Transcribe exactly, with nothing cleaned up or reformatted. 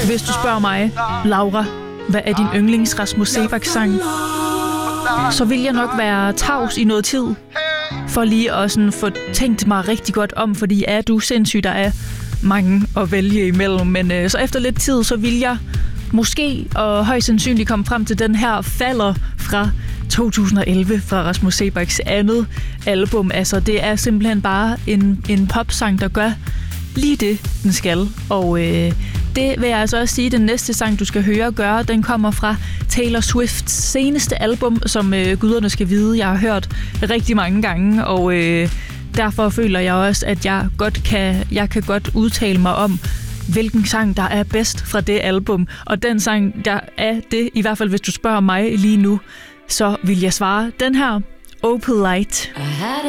Hvis du spørger mig, Laura, hvad er din yndlings Rasmus Seebach-sang, så vil jeg nok være tavs i noget tid, for lige at sådan få tænkt mig rigtig godt om, fordi er du sindssygt, der er mange at vælge imellem. Men øh, så efter lidt tid, så vil jeg måske og højst sandsynligt komme frem til den her Falder fra to tusind og elleve fra Rasmus Seebachs andet album. Altså, det er simpelthen bare en, en popsang, der gør lige det, den skal. Og øh, det vil jeg altså også sige, den næste sang, du skal høre gøre, den kommer fra Taylor Swifts seneste album, som øh, guderne skal vide, jeg har hørt rigtig mange gange, og øh, derfor føler jeg også, at jeg godt kan, jeg kan godt udtale mig om, hvilken sang, der er bedst fra det album. Og den sang, der er det, i hvert fald hvis du spørger mig lige nu, så vil jeg svare den her, Opalite.